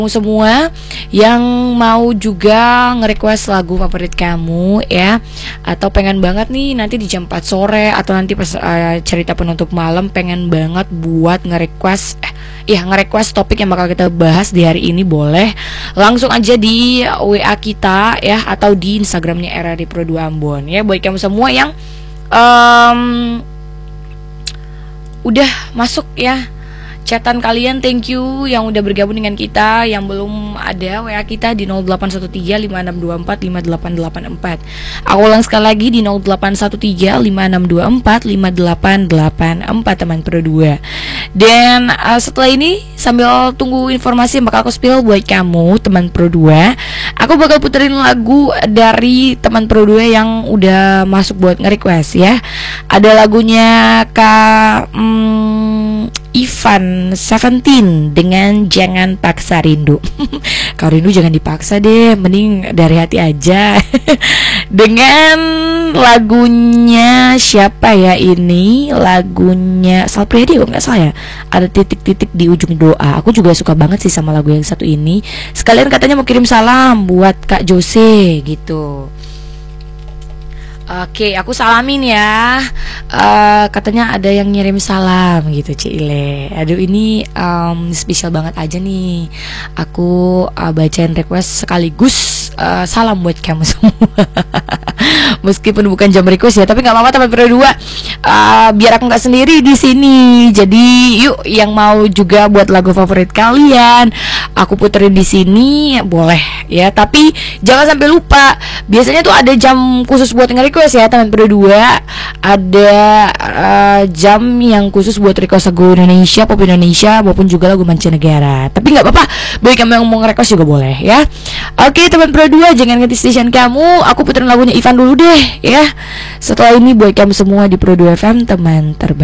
semua yang mau juga nge-request lagu favorit kamu ya, atau pengen banget nih nanti di jam 4 sore atau nanti pas cerita penutup malam pengen banget buat nge-request topik yang bakal kita bahas di hari ini, boleh langsung aja di WA kita ya, atau di Instagramnya RRI Pro 2 Ambon ya. Buat kamu semua yang udah masuk ya chatan kalian, thank you yang udah bergabung dengan kita. Yang belum ada WA kita di 081356245884. Aku ulang sekali lagi di 081356245884 teman Pro 2. Dan setelah ini sambil tunggu informasi yang bakal aku spill buat kamu teman Pro 2, aku bakal puterin lagu dari teman Pro 2 yang udah masuk buat nge-request ya. Ada lagunya Kak Ivan Seventeen dengan Jangan Paksa Rindu. Kalau rindu jangan dipaksa deh, mending dari hati aja. Dengan lagunya siapa ya ini? Lagunya Sal Priadi kok nggak salah ya. Ada titik-titik di ujung doa. Aku juga suka banget sih sama lagu yang satu ini. Sekalian katanya mau kirim salam buat Kak Jose gitu. Oke, aku salamin ya. Katanya ada yang ngirim salam gitu, Cile. Aduh, ini spesial banget aja nih. Aku bacain request sekaligus salam buat kamu semua. Meskipun bukan jam request ya, tapi nggak apa-apa teman Pro 2. Biar aku nggak sendiri di sini. Jadi yuk yang mau juga buat lagu favorit kalian, aku puterin di sini boleh ya. Tapi jangan sampai lupa. Biasanya tuh ada jam khusus buat nge-request ya teman Pro 2. Ada jam yang khusus buat request lagu Indonesia, pop Indonesia maupun juga lagu mancanegara. Tapi nggak apa-apa, bagi kamu yang mau nge-request juga boleh ya. Oke teman Pro 2, jangan ganti station kamu. Aku puterin lagunya Ivan dulu deh ya. Setelah ini buat kamu semua di Pro 2 FM teman terbaik.